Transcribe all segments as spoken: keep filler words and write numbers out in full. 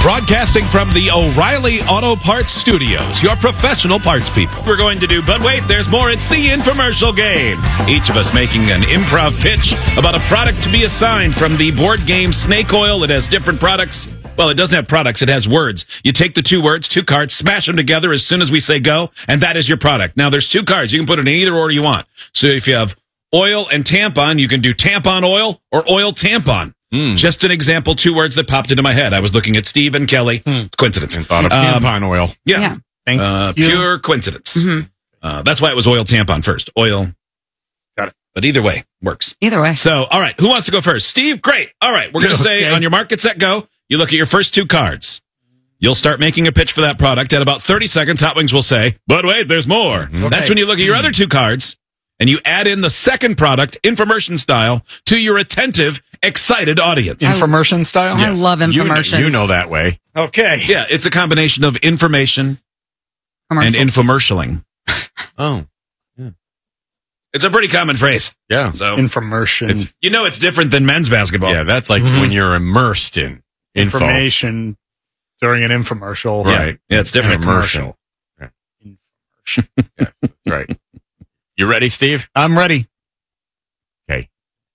Broadcasting from the O'Reilly Auto Parts Studios, your professional parts people. We're going to do, but wait, there's more. It's the infomercial game. Each of us making an improv pitch about a product to be assigned from the board game Snake Oil. It has different products. Well, it doesn't have products. It has words. You take the two words, two cards, smash them together as soon as we say go, and that is your product. Now, there's two cards. You can put it in either order you want. So if you have oil and tampon, you can do tampon oil or oil tampon. Mm. Just an example, two words that popped into my head. I was looking at Steve and Kelly. Mm. Coincidence. And thought of tampon um, oil. Yeah. yeah. Thank uh, you. Pure coincidence. Mm-hmm. Uh, that's why it was oil tampon first. Oil. Got it. But either way, works. Either way. So, all right. Who wants to go first? Steve? Great. All right. We're going to okay. say on your mark, get set, go. You look at your first two cards. You'll start making a pitch for that product. At about thirty seconds, Hot Wings will say, but wait, there's more. Okay. That's when you look at your other two cards and you add in the second product, infomercial style, to your attentive, excited audience. Infomercial style? Yes. I love infomercials. You, you know that way. Okay. Yeah, it's a combination of information and infomercialing. Oh. Yeah. It's a pretty common phrase. Yeah. So information. It's, you know it's different than men's basketball. Yeah, that's like mm-hmm. when you're immersed in info. Information during an infomercial. Right. Yeah, it's different. Commercial. Yeah. Infomercial. Yes, that's right. You ready, Steve? I'm ready. Okay.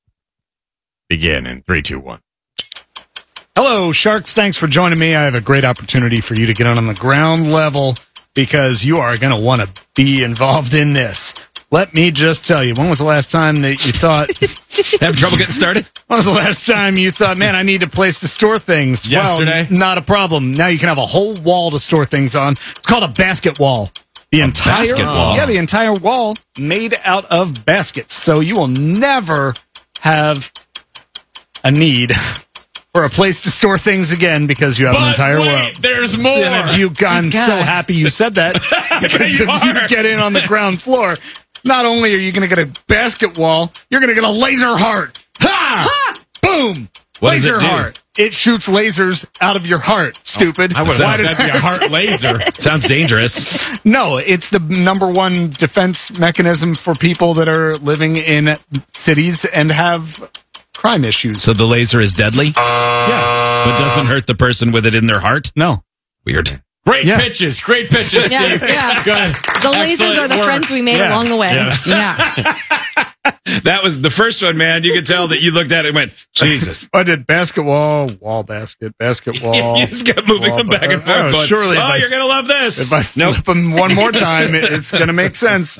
Begin in three, two, one. Hello, Sharks. Thanks for joining me. I have a great opportunity for you to get on, on the ground level because you are going to want to be involved in this. Let me just tell you, when was the last time that you thought... Having trouble getting started? When was the last time you thought, man, I need a place to store things? Yesterday. Well, not a problem. Now you can have a whole wall to store things on. It's called a basket wall. The a entire basket wall? Yeah, the entire wall made out of baskets. So you will never have a need for a place to store things again because you have but an entire wait, world. There's more. And you, I'm so happy you said that because you if you are. get in on the ground floor, not only are you going to get a basket wall, you're going to get a laser heart. Ha! ha! Boom! What does laser it do? heart. It shoots lasers out of your heart, stupid. Oh, I would have said be a heart laser. Sounds dangerous. No, it's the number one defense mechanism for people that are living in cities and have crime issues. So the laser is deadly? Yeah. But doesn't hurt the person with it in their heart? No. Weird. Great Yeah. pitches. Great pitches, Yeah, Steve. yeah. Good. The lasers Excellent are the work. friends we made Yeah. along the way. Yes. Yeah. That was the first one, man. You could tell that you looked at it and went, Jesus. I did basket wall, wall basket, basket wall. You just kept moving wall, them back and forth. oh, going, surely if oh, I- you're going to love this. If I Nope. flip them one more time, it- it's going to make sense.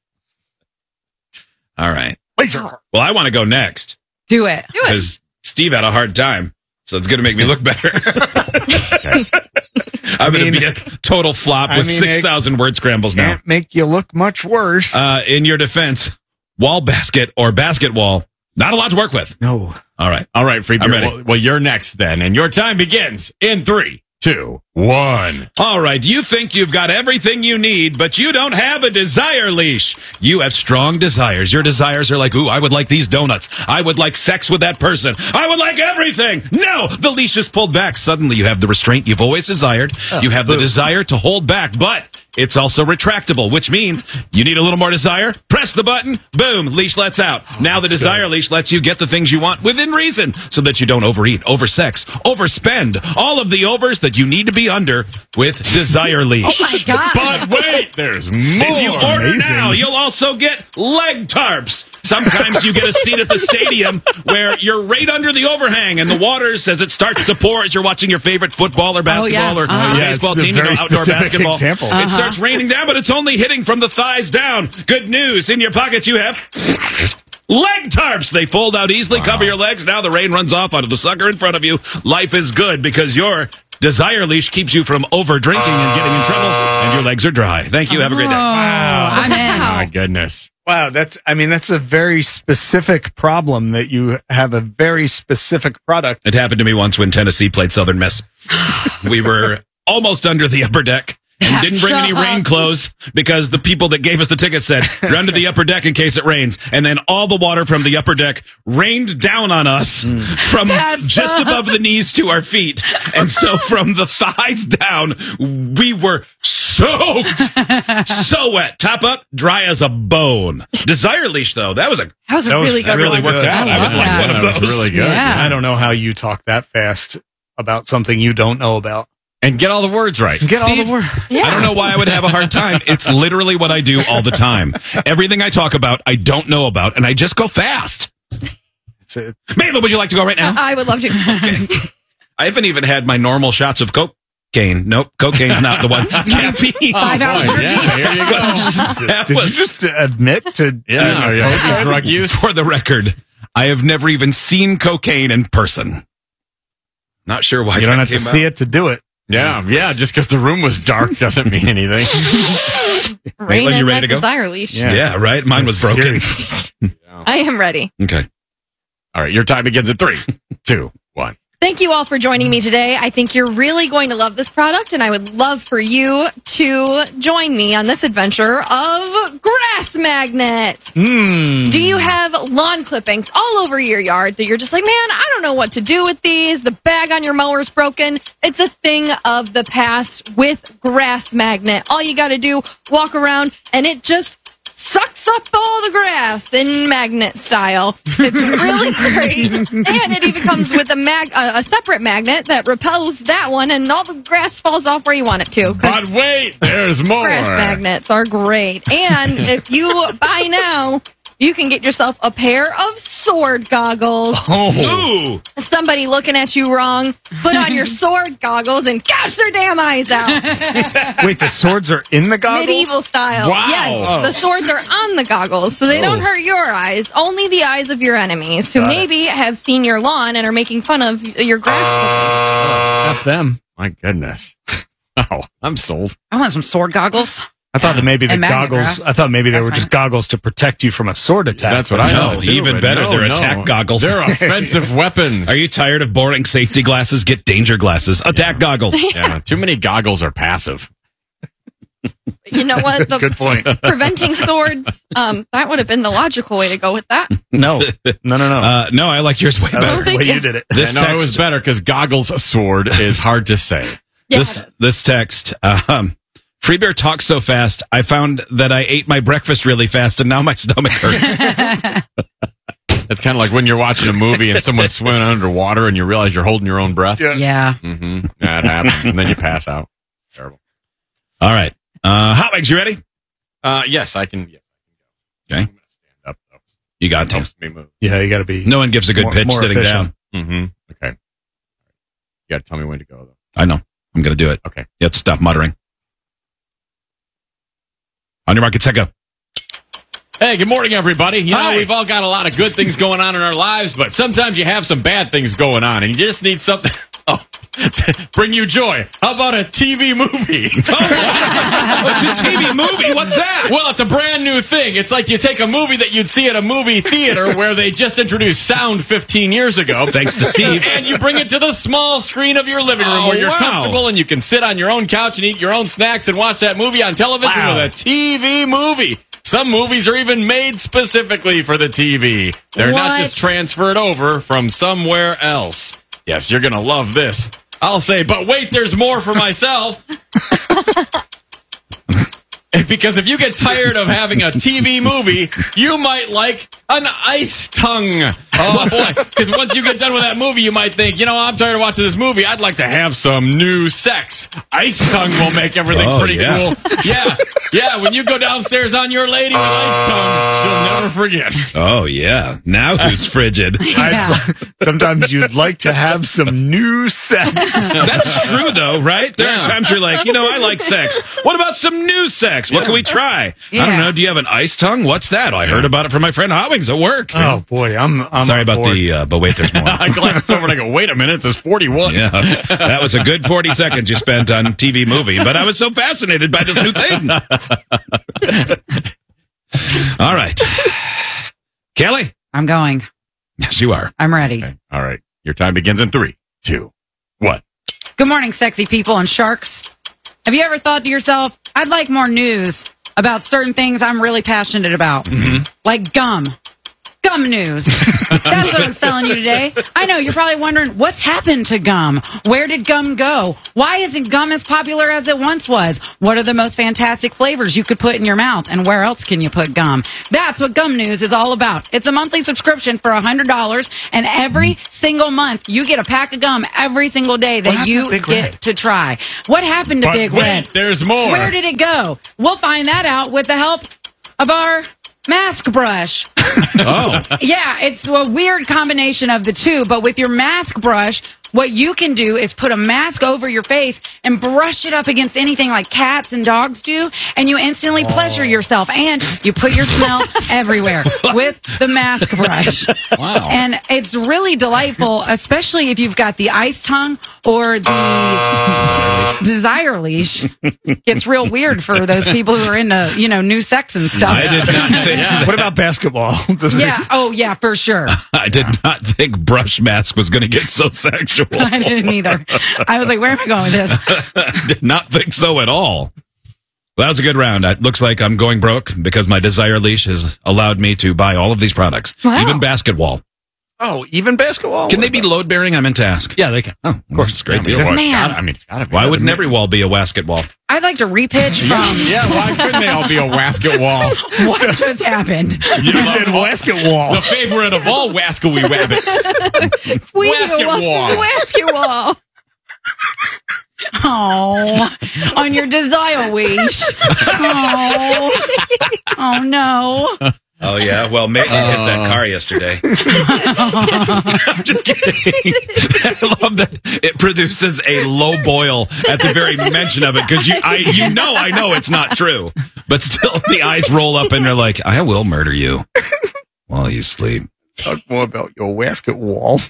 All right. Laser. Well, I want to go next Do it. Do it. because Steve had a hard time. So it's going to make me look better. Okay. I'm going mean- to be a total flop I with mean, six thousand word scrambles now. Can't make you look much worse. Uh, in your defense, wall basket or basket wall, not a lot to work with. no. All right. All right, Freebie. I'm ready. Well, well, you're next then, and your time begins in three, two, one. All right. You think you've got everything you need, but you don't have a desire leash. You have strong desires. Your desires are like, ooh, I would like these donuts. I would like sex with that person. I would like everything. No, the leash is pulled back. Suddenly you have the restraint you've always desired. Oh, you have the desire to hold back, but it's also retractable, which means you need a little more desire. Press the button. Boom. Leash lets out. Oh, now the desire leash lets you get the things you want within reason so that you don't overeat, oversex, overspend. All of the overs that you need to be under with desire leash. Oh my God. But wait, there's more. If you order Amazing. now, you'll also get leg tarps. Sometimes you get a seat at the stadium where you're right under the overhang and the water, as it starts to pour as you're watching your favorite football or basketball yeah. or Uh-huh. Yeah, baseball it's a team, you know, very outdoor specific basketball. example. It Uh-huh. starts raining down, but it's only hitting from the thighs down. Good news. In your pockets, you have leg tarps. They fold out easily, cover your legs. Now the rain runs off onto the sucker in front of you. Life is good because your desire leash keeps you from over drinking and getting in trouble, and your legs are dry. Thank you. Have a great day. Wow. I'm in. My goodness. Wow, that's, I mean, that's a very specific problem that you have a very specific product. It happened to me once when Tennessee played Southern Miss. We were almost under the upper deck and Yeah, didn't bring shut any up. rain clothes because the people that gave us the ticket said, run to the upper deck in case it rains. And then all the water from the upper deck rained down on us from That's just up. above the knees to our feet. And so from the thighs down, we were soaked, so wet. Top up, dry as a bone. Desire leash, though, that was a That was a That was really good really one. worked out. I I would love like that. one of That was those. really good. Yeah. I don't know how you talk that fast about something you don't know about. And get all the words right. Get Steve, all the words. I don't know why I would have a hard time. It's literally what I do all the time. Everything I talk about, I don't know about, and I just go fast. It's a, Mabel, would you like to go right now? I would love to. Okay. I haven't even had my normal shots of cocaine. Nope, cocaine's not the one. Caffeine. Five hours Boy, energy. yeah, here you go. That did you was- just admit to Yeah, doing yeah. coke? Drug use. For the record, I have never even seen cocaine in person. Not sure why You don't that have to came see out. it to do it. Yeah, yeah. Just because the room was dark doesn't mean anything. Rein When you in ready that to go? desire leash. Yeah. Yeah, right? Mine was broken. Serious. I am ready. Okay. All right, your time begins at three, two, one. Thank you all for joining me today. I think you're really going to love this product, and I would love for you to join me on this adventure of Grass Magnet. Hmm. Do you have lawn clippings all over your yard that you're just like, man, I don't know what to do with these. The bag on your mower is broken. It's a thing of the past with Grass Magnet. All you got to do, walk around, and it just sucks up all the grass in magnet style. It's really great. And it even comes with a mag a, a separate magnet that repels that one, and all the grass falls off where you want it to. 'cause But wait, there's more. grass magnets are great. And if you buy now, you can get yourself a pair of sword goggles. Oh. Ooh! Somebody looking at you wrong, put on your sword goggles and gouge their damn eyes out. Wait, the swords are in the goggles? Medieval style. Wow. Yes, Oh. the swords are on the goggles, so they don't hurt your eyes, only the eyes of your enemies, who Got it. maybe have seen your lawn and are making fun of your grass. F them. My goodness. Oh, I'm sold. I want some sword goggles. I thought that maybe the And magnet goggles, grass. I thought maybe they That's were fine. just goggles to protect you from a sword attack. That's what I No, know. too, even but better, no, they're no. attack goggles. They're offensive weapons. Are you tired of boring safety glasses? Get danger glasses. Attack goggles. Yeah, too many goggles are passive. You know what? The Good point. preventing swords, um, that would have been the logical way to go with that. No, no, no, no. Uh, no, I like yours way I better. like the way you did it. This I know it was text, better because goggles sword is hard to say. Yeah, this, this text, um, Free Bear talks so fast, I found that I ate my breakfast really fast and now my stomach hurts. It's kind of like when you're watching a movie and someone's swimming underwater and you realize you're holding your own breath. Yeah. yeah. Mm-hmm. That happens. And then you pass out. Terrible. All right. Uh, Hot Wings, you ready? Uh, yes, I can. Yes. Okay. I'm going to stand up, though. You got to. Helps me move. Yeah, you got to be. No one gives a good More- pitch more sitting efficient. down. Mm-hmm. Okay. You got to tell me when to go, though. I know. I'm going to do it. Okay. You have to stop muttering. On your market, set, go. Hey, good morning, everybody. You Hi. know, we've all got a lot of good things going on in our lives, but sometimes you have some bad things going on, and you just need something oh, to bring you joy. How about a T V movie? A T V movie? What's that? Well, it's a brand new thing. It's like you take a movie that you'd see at a movie theater where they just introduced sound fifteen years ago. Thanks to Steve. And you bring it to the small screen of your living room Oh, where you're wow. comfortable and you can sit on your own couch and eat your own snacks and watch that movie on television Wow. with a T V movie. Some movies are even made specifically for the T V. They're not What? just transferred over from somewhere else. Yes, you're going to love this. I'll say, but wait, there's more for myself. Because if you get tired of having a T V movie, you might like an ice tongue. Oh, boy. Because once you get done with that movie, you might think, you know, I'm tired of watching this movie. I'd like to have some new sex. Ice tongue will make everything Oh, pretty yeah. cool. Yeah. Yeah. When you go downstairs on your lady with ice tongue, she'll never forget. Oh, yeah. Now who's frigid? I- sometimes you'd like to have some new sex. That's true, though, right? There Yeah. are times you're like, you know, I like sex. What about some new sex? What can we try? I don't know. Do you have an ice tongue? What's that? I heard about it from my friend Howings at work. Oh boy, I'm. I'm Sorry on about board. the, uh, but wait, there's more. I glanced over and I go, wait a minute, it says forty-one. Yeah, that was a good forty seconds you spent on T V movie, but I was so fascinated by this new thing. All right. Kelly? I'm going. Yes, you are. I'm ready. Okay. All right. Your time begins in three, two, one. Good morning, sexy people and sharks. Have you ever thought to yourself, I'd like more news about certain things I'm really passionate about? Mm-hmm. Like gum. Gum news. That's what I'm selling you today. I know, you're probably wondering, what's happened to gum? Where did gum go? Why isn't gum as popular as it once was? What are the most fantastic flavors you could put in your mouth? And where else can you put gum? That's what Gum News is all about. It's a monthly subscription for one hundred dollars, and every single month you get a pack of gum every single day that you get Red? to try. What happened to but Big wait, Red? There's more. Where did it go? We'll find that out with the help of our mask brush. Oh. Yeah, it's a weird combination of the two, but with your mask brush, what you can do is put a mask over your face and brush it up against anything like cats and dogs do, and you instantly oh. pleasure yourself, and you put your smell everywhere with the mask brush. Wow. And it's really delightful, especially if you've got the ice tongue or the desire leash. It's real weird for those people who are into, you know, new sex and stuff. I did not think. Yeah. What about basketball? Does Yeah. It... Oh, yeah, for sure. I did not think brush mask was going to get so sexual. I didn't either. I was like, where am I going with this? Did not think so at all. Well, that was a good round. It looks like I'm going broke because my Desire Leash has allowed me to buy all of these products, Wow. even basketball. Oh, even basketball? Can they be load bearing? I'm in task. Yeah, they can. Oh, of course, it's a great Yeah, deal. well, it's Man. gotta- I mean, it's got to be. Why wouldn't every wall be a basketball? I'd like to repitch from Yeah, why couldn't they all be a wasket wall? what just happened. You You said know, basket wall. the favorite of all wascally rabbits. We Wasket wall. wall. Wasket wall. Oh, on your Desire Leash. Oh, oh no. Oh, yeah. Well, Megan hit that car yesterday. I'm just kidding. I love that it produces a low boil at the very mention of it because you, I, you know, I know it's not true, but still the eyes roll up and they're like, "I will murder you while you sleep." Talk more about your basket wall.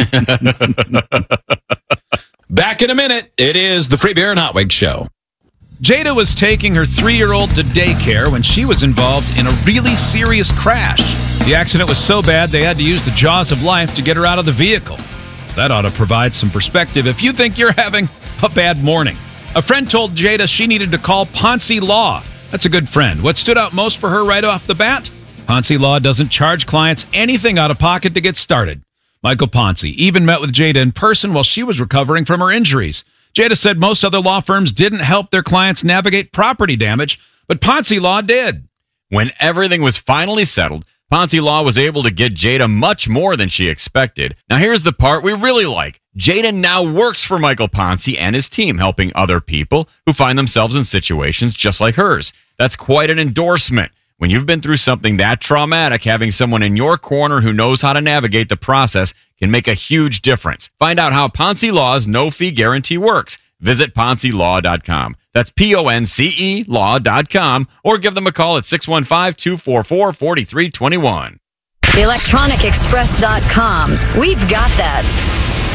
Back in a minute. It is the Free Beer and Hot Wig Show. Jada was taking her three-year-old to daycare when she was involved in a really serious crash. The accident was so bad they had to use the jaws of life to get her out of the vehicle. That ought to provide some perspective if you think you're having a bad morning. A friend told Jada she needed to call Ponzi Law. That's a good friend. What stood out most for her right off the bat? Ponzi Law doesn't charge clients anything out of pocket to get started. Michael Ponzi even met with Jada in person while she was recovering from her injuries. Jada said most other law firms didn't help their clients navigate property damage, but Ponzi Law did. When everything was finally settled, Ponzi Law was able to get Jada much more than she expected. Now here's the part we really like. Jada now works for Michael Ponzi and his team, helping other people who find themselves in situations just like hers. That's quite an endorsement. When you've been through something that traumatic, having someone in your corner who knows how to navigate the process can make a huge difference. Find out how Ponzi Law's no-fee guarantee works. Visit Ponzi Law dot com. That's P O N C E Law dot com, or give them a call at six one five, two four four, four three two one. the electronic express dot com. We've got that.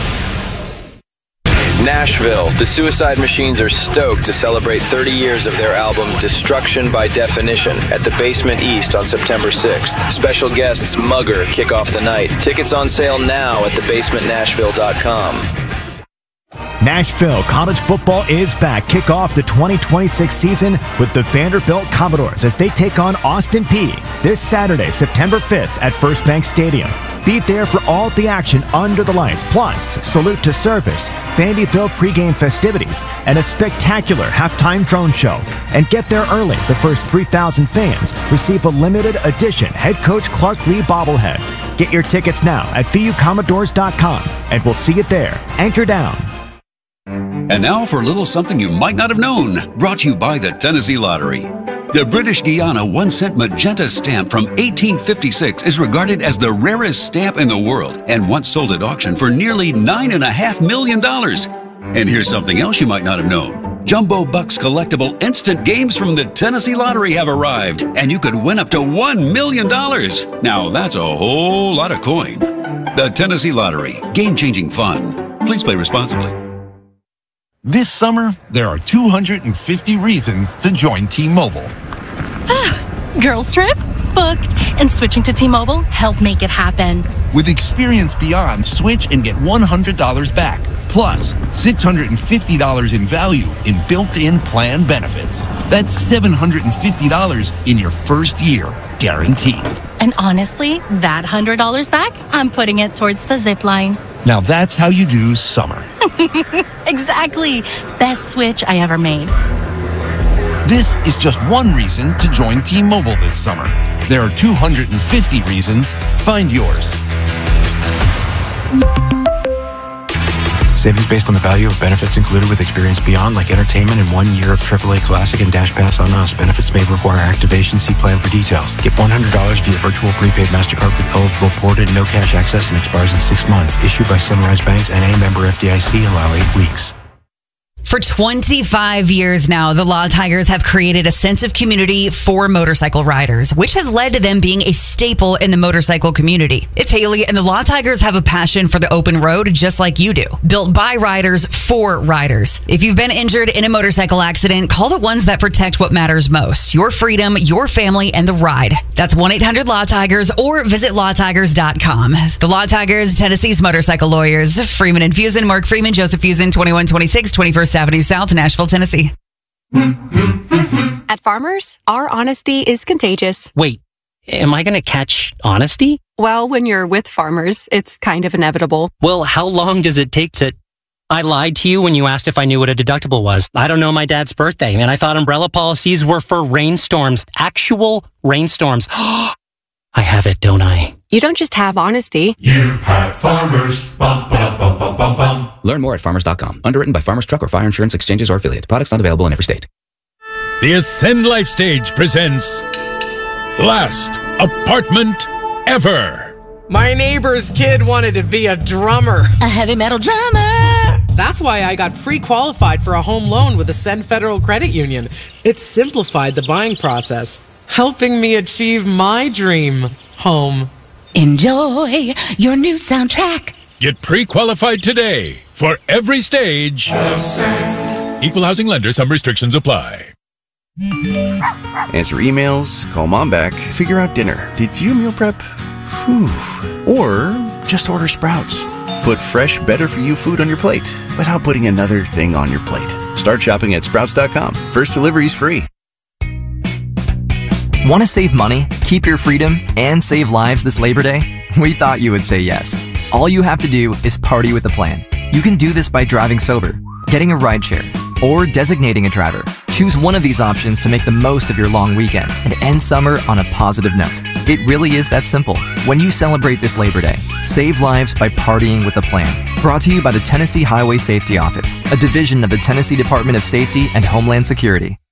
Nashville. The Suicide Machines are stoked to celebrate thirty years of their album Destruction by Definition at the Basement East on September sixth. Special guests Mugger kick off the night. Tickets on sale now at the basement nashville dot com. Nashville college football is back. Kick off the twenty twenty-six season with the Vanderbilt Commodores as they take on Austin Peay this Saturday, September fifth at First Bank Stadium. Be there for all the action under the lights, plus salute to service, Vandyville pregame festivities, and a spectacular halftime drone show. And get there early. The first three thousand fans receive a limited edition head coach Clark Lee bobblehead. Get your tickets now at V U Commodores dot com, and we'll see you there. Anchor down. And now for a little something you might not have known, brought to you by the Tennessee Lottery. The British Guiana one-cent magenta stamp from eighteen fifty-six is regarded as the rarest stamp in the world and once sold at auction for nearly nine point five million dollars. And here's something else you might not have known. Jumbo Bucks collectible instant games from the Tennessee Lottery have arrived, and you could win up to one million dollars. Now that's a whole lot of coin. The Tennessee Lottery, game-changing fun. Please play responsibly. This summer, there are two hundred fifty reasons to join T-Mobile. Girls trip? Booked. And switching to T-Mobile helped make it happen. With Experience Beyond, switch and get one hundred dollars back. Plus, six hundred fifty dollars in value in built-in plan benefits. That's seven hundred fifty dollars in your first year, guaranteed. And honestly, that one hundred dollars back, I'm putting it towards the zip line. Now that's how you do summer. Exactly. Best switch I ever made. This is just one reason to join T-Mobile this summer. There are two hundred fifty reasons. Find yours. Savings based on the value of benefits included with Experience Beyond, like entertainment and one year of triple A Classic and Dash Pass on us. Benefits may require activation. See plan for details. Get one hundred dollars via virtual prepaid MasterCard with eligible ported, no cash access, and expires in six months. Issued by Sunrise Banks, N A, member F D I C. Allow eight weeks. For twenty-five years now, the Law Tigers have created a sense of community for motorcycle riders, which has led to them being a staple in the motorcycle community. It's Haley, and the Law Tigers have a passion for the open road just like you do. Built by riders for riders. If you've been injured in a motorcycle accident, call the ones that protect what matters most. Your freedom, your family, and the ride. That's one eight hundred Law Tigers or visit law tigers dot com. The Law Tigers, Tennessee's motorcycle lawyers. Freeman and Fusen, Mark Freeman, Joseph Fusen, twenty-one twenty-six twenty-first Avenue South, Nashville, Tennessee. At Farmers, our honesty is contagious. Wait, am I going to catch honesty? Well, when you're with Farmers, it's kind of inevitable. Well, how long does it take to... I lied to you when you asked if I knew what a deductible was. I don't know my dad's birthday, and I thought umbrella policies were for rainstorms. Actual rainstorms. I have it, don't I? You don't just have honesty. You have Farmers. Bum, bum, bum, bum, bum, bum. Learn more at farmers dot com. Underwritten by Farmers Truck or Fire Insurance Exchanges or Affiliate. Products not available in every state. The Ascend Life Stage presents Last Apartment Ever. My neighbor's kid wanted to be a drummer. A heavy metal drummer. That's why I got pre-qualified for a home loan with Ascend Federal Credit Union. It simplified the buying process, helping me achieve my dream home. Enjoy your new soundtrack. Get pre-qualified today for every stage. Ascend. Equal housing lender. Some restrictions apply. Answer emails, call mom back, figure out dinner. Did you meal prep? Whew. Or just order Sprouts. Put fresh, better-for-you food on your plate without putting another thing on your plate. Start shopping at sprouts dot com. First delivery's free. Want to save money, keep your freedom, and save lives this Labor Day? We thought you would say yes. All you have to do is party with a plan. You can do this by driving sober, getting a rideshare, or designating a driver. Choose one of these options to make the most of your long weekend and end summer on a positive note. It really is that simple. When you celebrate this Labor Day, save lives by partying with a plan. Brought to you by the Tennessee Highway Safety Office, a division of the Tennessee Department of Safety and Homeland Security.